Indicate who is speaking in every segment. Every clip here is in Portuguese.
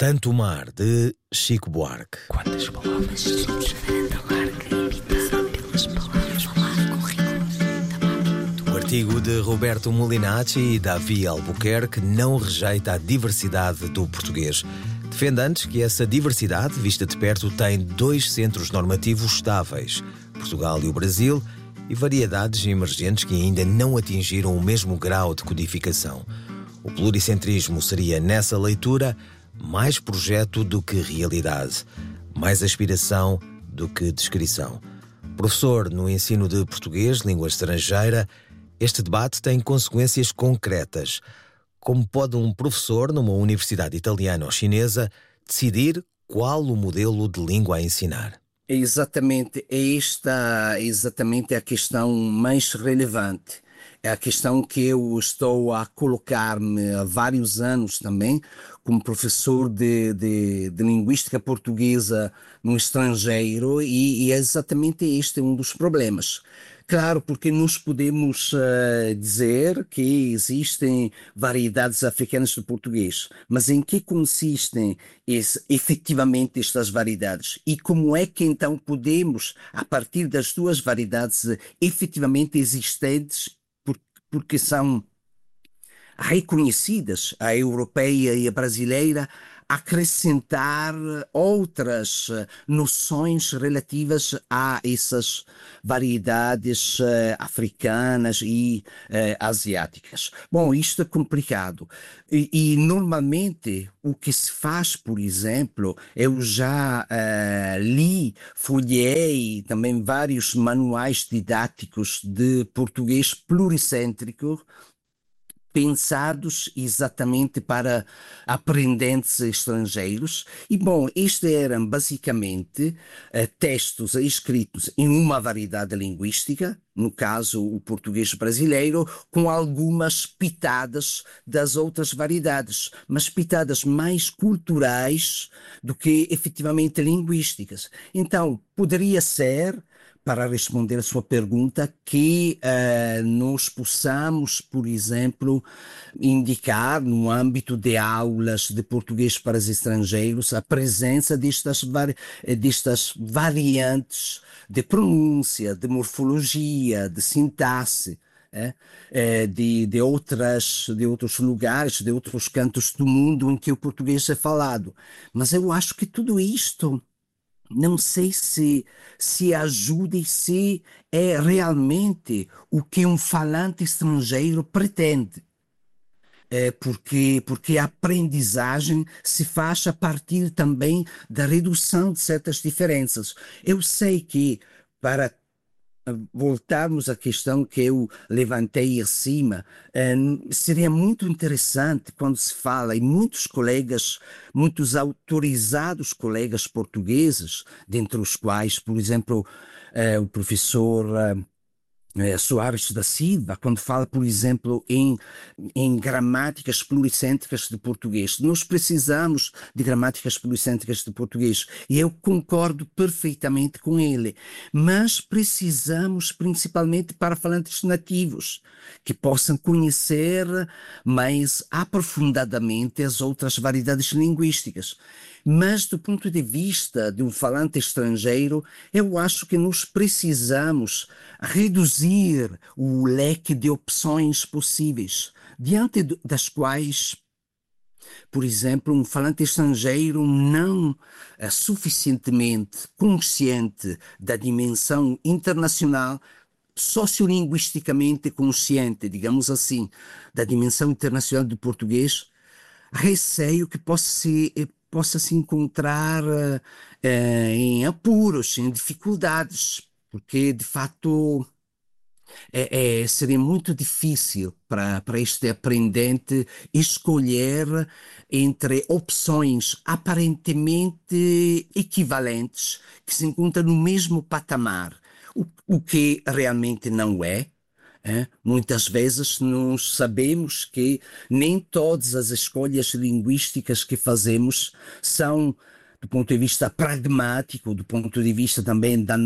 Speaker 1: Tanto Mar, de Chico Buarque.
Speaker 2: Quantas palavras pelas palavras falar com rigor.
Speaker 1: O artigo de Roberto Molinacci e Davi Albuquerque não rejeita a diversidade do português. Defende antes que essa diversidade, vista de perto, tem dois centros normativos estáveis, Portugal e o Brasil, e variedades emergentes que ainda não atingiram o mesmo grau de codificação. O pluricentrismo seria, nessa leitura, mais projeto do que realidade, mais aspiração do que descrição. Professor no ensino de português, língua estrangeira, este debate tem consequências concretas. Como pode um professor numa universidade italiana ou chinesa decidir qual o modelo de língua a ensinar?
Speaker 3: Esta é exatamente a questão mais relevante. É a questão que eu estou a colocar-me há vários anos também, como professor de linguística portuguesa no estrangeiro, e é exatamente este um dos problemas. Claro, porque nós podemos dizer que existem variedades africanas de português, mas em que consistem efetivamente estas variedades? E como é que então podemos, a partir das duas variedades efetivamente existentes, porque são reconhecidas, a europeia e a brasileira, acrescentar outras noções relativas a essas variedades africanas e asiáticas. Bom, isto é complicado. E normalmente o que se faz, por exemplo, eu já folhei também vários manuais didáticos de português pluricêntrico, pensados exatamente para aprendentes estrangeiros. E, bom, estes eram basicamente textos escritos em uma variedade linguística, no caso o português brasileiro, com algumas pitadas das outras variedades, mas pitadas mais culturais do que efetivamente linguísticas. Então, poderia ser, para responder a sua pergunta, que nós possamos, por exemplo, indicar no âmbito de aulas de português para os estrangeiros a presença destas variantes de pronúncia, de morfologia, de sintaxe, de outros lugares, de outros cantos do mundo em que o português é falado. Mas eu acho que tudo isto não sei se ajuda e se é realmente o que um falante estrangeiro pretende. Porque a aprendizagem se faz a partir também da redução de certas diferenças. Eu sei que, para voltarmos à questão que eu levantei acima, seria muito interessante quando se fala, e muitos colegas, muitos autorizados colegas portugueses, dentre os quais, por exemplo, o professor Soares da Silva, quando fala, por exemplo, em gramáticas pluricêntricas de português. Nós precisamos de gramáticas pluricêntricas de português, e eu concordo perfeitamente com ele, mas precisamos principalmente para falantes nativos, que possam conhecer mais aprofundadamente as outras variedades linguísticas. Mas, do ponto de vista de um falante estrangeiro, eu acho que nós precisamos reduzir o leque de opções possíveis, diante das quais, por exemplo, um falante estrangeiro não é suficientemente consciente da dimensão internacional, sociolinguisticamente consciente, digamos assim, da dimensão internacional do português, receio que possa se encontrar em apuros, em dificuldades, porque de fato seria muito difícil para este aprendente escolher entre opções aparentemente equivalentes que se encontram no mesmo patamar, o que realmente não é. Muitas vezes nós sabemos que nem todas as escolhas linguísticas que fazemos são, do ponto de vista pragmático, do ponto de vista também da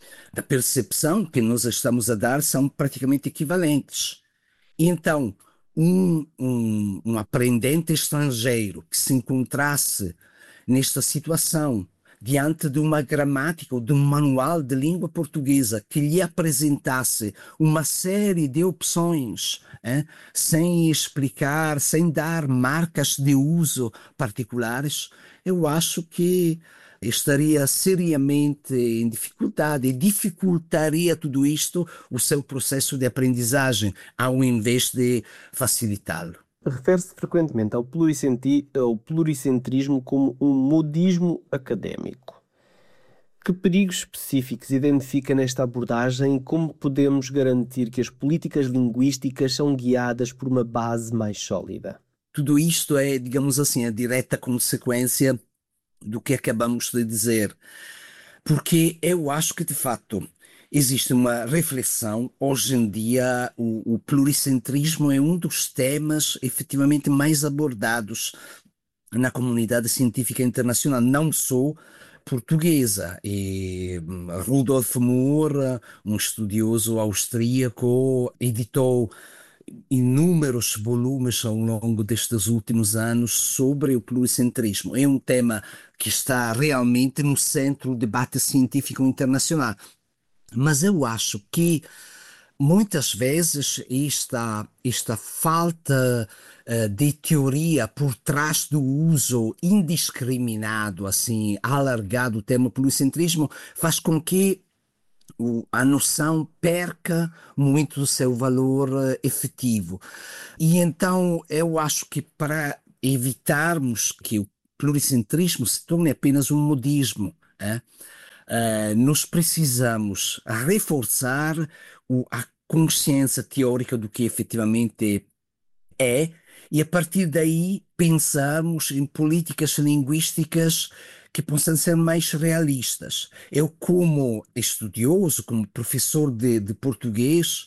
Speaker 3: percepção que nós estamos a dar, são praticamente equivalentes. E então, um aprendente estrangeiro que se encontrasse nesta situação, diante de uma gramática ou de um manual de língua portuguesa que lhe apresentasse uma série de opções, sem explicar, sem dar marcas de uso particulares, eu acho que estaria seriamente em dificuldade e dificultaria tudo isto o seu processo de aprendizagem, ao invés de facilitá-lo.
Speaker 4: Refere-se frequentemente ao pluricentrismo como um modismo académico. Que perigos específicos identifica nesta abordagem e como podemos garantir que as políticas linguísticas são guiadas por uma base mais sólida?
Speaker 3: Tudo isto é, digamos assim, a direta consequência do que acabamos de dizer, porque eu acho que, de facto, existe uma reflexão. Hoje em dia, o pluricentrismo é um dos temas efetivamente mais abordados na comunidade científica internacional, não só portuguesa. E Rudolf Moore, um estudioso austríaco, editou inúmeros volumes ao longo destes últimos anos sobre o pluricentrismo. É um tema que está realmente no centro do debate científico internacional. Mas eu acho que muitas vezes esta falta de teoria por trás do uso indiscriminado, assim, alargado do termo pluricentrismo, faz com que a noção perca muito do seu valor efetivo. E então eu acho que para evitarmos que o pluricentrismo se torne apenas um modismo, nós precisamos reforçar a consciência teórica do que efetivamente é, e a partir daí pensarmos em políticas linguísticas que possam ser mais realistas. Eu, como estudioso, como professor de português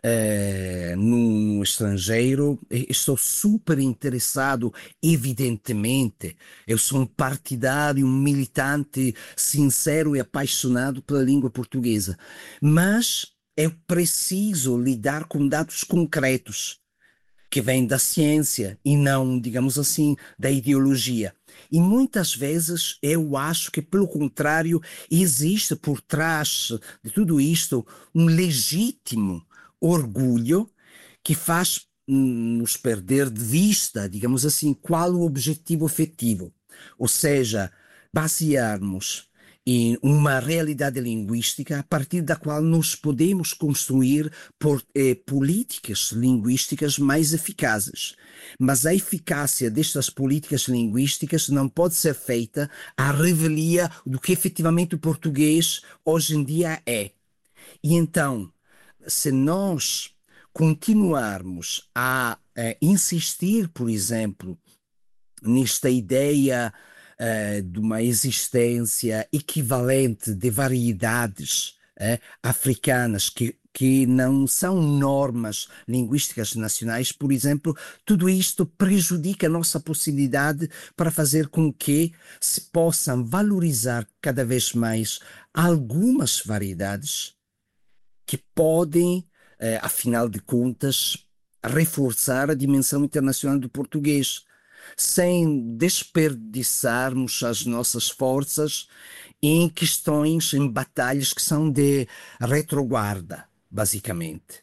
Speaker 3: no estrangeiro, estou super interessado, evidentemente. Eu sou um partidário, um militante sincero e apaixonado pela língua portuguesa. Mas eu preciso lidar com dados concretos que vêm da ciência e não, digamos assim, da ideologia. E muitas vezes eu acho que, pelo contrário, existe por trás de tudo isto um legítimo orgulho que faz nos perder de vista, digamos assim, qual o objetivo efetivo. Ou seja, basearmos em uma realidade linguística a partir da qual nós podemos construir políticas linguísticas mais eficazes. Mas a eficácia destas políticas linguísticas não pode ser feita à revelia do que efetivamente o português hoje em dia é. E então, se nós continuarmos a insistir, por exemplo, nesta ideia de uma existência equivalente de variedades africanas que não são normas linguísticas nacionais, por exemplo, tudo isto prejudica a nossa possibilidade para fazer com que se possam valorizar cada vez mais algumas variedades que podem, afinal de contas, reforçar a dimensão internacional do português, sem desperdiçarmos as nossas forças em questões, em batalhas que são de retroguarda, basicamente.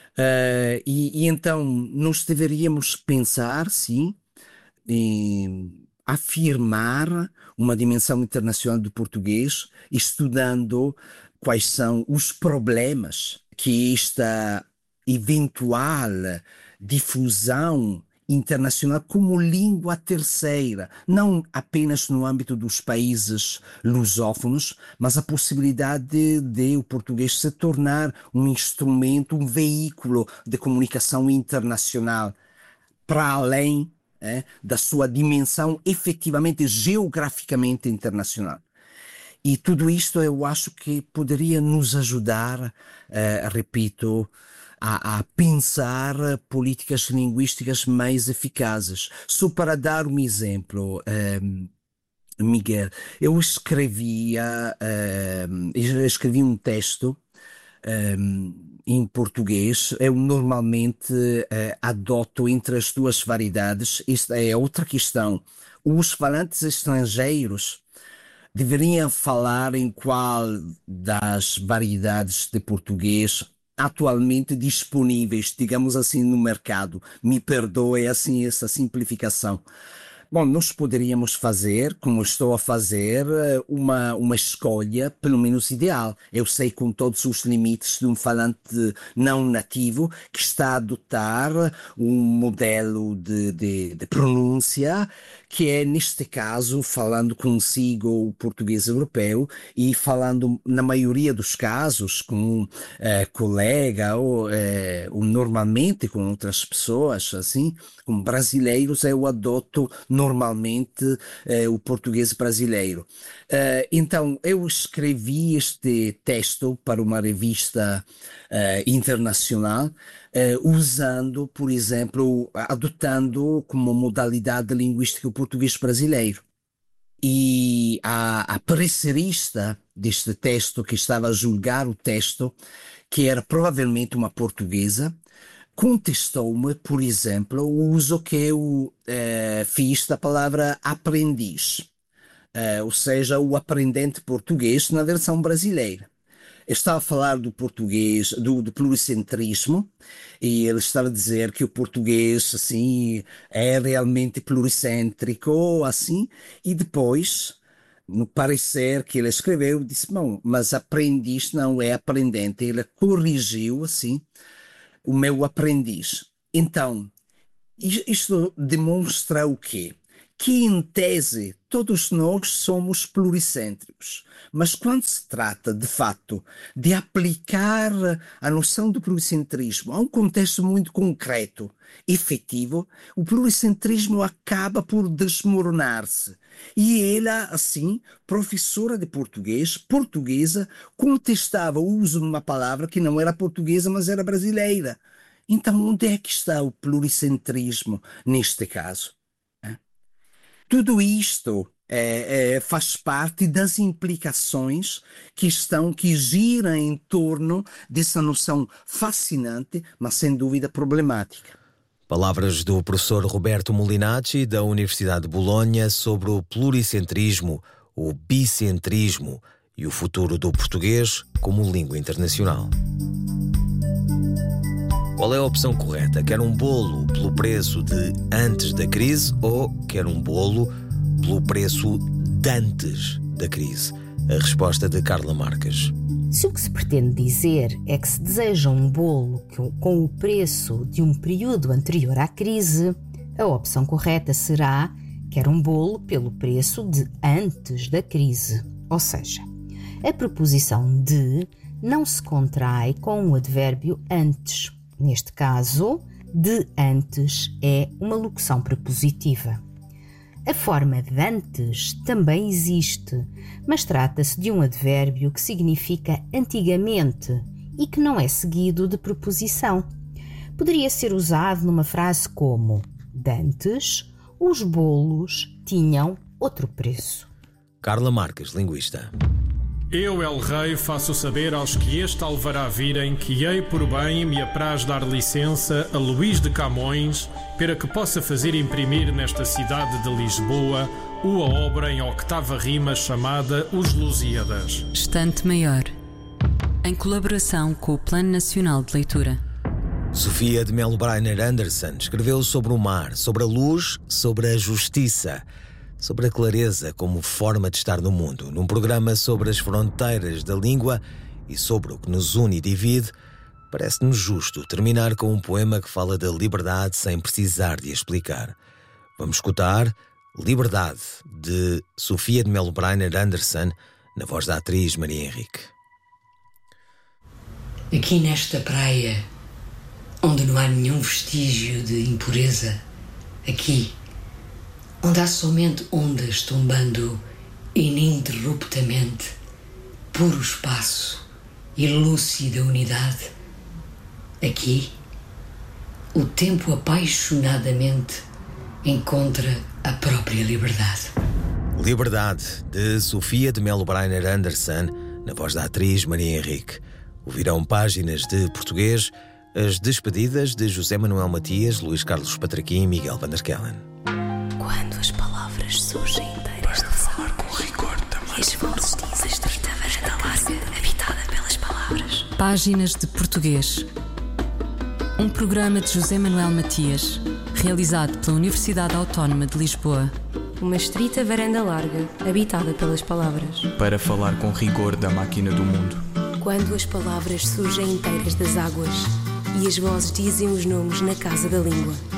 Speaker 3: E então nós deveríamos pensar, sim, em afirmar uma dimensão internacional do português, estudando quais são os problemas que esta eventual difusão internacional como língua terceira, não apenas no âmbito dos países lusófonos, mas a possibilidade de o português se tornar um instrumento, um veículo de comunicação internacional para além da sua dimensão efetivamente geograficamente internacional. E tudo isto eu acho que poderia nos ajudar, repito, a pensar políticas linguísticas mais eficazes. Só para dar um exemplo, Miguel, eu escrevi um texto em português, eu normalmente adoto entre as duas variedades. Isto é outra questão. Os falantes estrangeiros deveriam falar em qual das variedades de português atualmente disponíveis, digamos assim, no mercado. Me perdoe assim essa simplificação. Bom, nós poderíamos fazer, como estou a fazer, uma escolha, pelo menos ideal. Eu sei com todos os limites de um falante não nativo que está a adotar um modelo de pronúncia que é, neste caso, falando consigo o português europeu e falando, na maioria dos casos, com um colega ou normalmente com outras pessoas, assim, com brasileiros, eu adoto normalmente o português brasileiro. Então, eu escrevi este texto para uma revista internacional, usando, por exemplo, adotando como modalidade linguística o português brasileiro. E a parecerista deste texto, que estava a julgar o texto, que era provavelmente uma portuguesa, contestou-me, por exemplo, o uso que eu fiz da palavra aprendiz, ou seja, o aprendente português na versão brasileira. Eu estava a falar do português, do pluricentrismo, e ele estava a dizer que o português, assim, é realmente pluricêntrico, assim, e depois, no parecer que ele escreveu, disse, bom, mas aprendiz não é aprendente. Ele corrigiu, assim, o meu aprendiz. Então, isto demonstra o quê? Que, em tese, todos nós somos pluricêntricos, mas quando se trata, de fato, de aplicar a noção do pluricentrismo a um contexto muito concreto, efetivo, o pluricentrismo acaba por desmoronar-se. E ela, assim, professora de português, portuguesa, contestava o uso de uma palavra que não era portuguesa, mas era brasileira. Então, onde é que está o pluricentrismo neste caso? Tudo isto faz parte das implicações que giram em torno dessa noção fascinante, mas sem dúvida problemática.
Speaker 1: Palavras do professor Roberto Molinacci, da Universidade de Bolonha, sobre o pluricentrismo, o bicentrismo e o futuro do português como língua internacional. Qual é a opção correta? Quer um bolo pelo preço de antes da crise ou quer um bolo pelo preço de antes da crise? A resposta de Carla Marques.
Speaker 2: Se o que se pretende dizer é que se deseja um bolo com o preço de um período anterior à crise, a opção correta será quer um bolo pelo preço de antes da crise. Ou seja, a preposição de não se contrai com o advérbio antes. Neste caso, de antes é uma locução prepositiva. A forma de antes também existe, mas trata-se de um advérbio que significa antigamente e que não é seguido de preposição. Poderia ser usado numa frase como: dantes, os bolos tinham outro preço.
Speaker 1: Carla Marques, linguista.
Speaker 5: Eu, El Rei, faço saber aos que este alvará virem que hei por bem me apraz dar licença a Luís de Camões para que possa fazer imprimir nesta cidade de Lisboa uma obra em octava rima chamada Os Lusíadas.
Speaker 6: Estante Maior, em colaboração com o Plano Nacional de Leitura.
Speaker 1: Sofia de Melo Breiner Anderson escreveu sobre o mar, sobre a luz, sobre a justiça, sobre a clareza como forma de estar no mundo, num programa sobre as fronteiras da língua e sobre o que nos une e divide. Parece-nos justo terminar com um poema que fala da liberdade sem precisar de explicar. Vamos escutar Liberdade, de Sofia de Melo Breiner Anderson, na voz da atriz Maria Henrique.
Speaker 7: Aqui nesta praia, onde não há nenhum vestígio de impureza, aqui, onde há somente ondas tombando ininterruptamente, puro espaço e lúcida unidade, aqui, o tempo apaixonadamente encontra a própria liberdade.
Speaker 1: Liberdade, de Sofia de Melo Breiner Anderson, na voz da atriz Maria Henrique. Ouvirão páginas de português, as despedidas de José Manuel Matias, Luís Carlos Patraquim e Miguel van der Kellen.
Speaker 8: Quando as palavras surgem inteiras de falar com rigor também. E as vozes dizem estreita varanda larga, habitada pelas palavras.
Speaker 6: Páginas de português. Um programa de José Manuel Matias, realizado pela Universidade Autónoma de Lisboa.
Speaker 8: Uma estreita varanda larga, habitada pelas palavras.
Speaker 9: Para falar com rigor da máquina do mundo.
Speaker 8: Quando as palavras surgem inteiras das águas e as vozes dizem os nomes na casa da língua.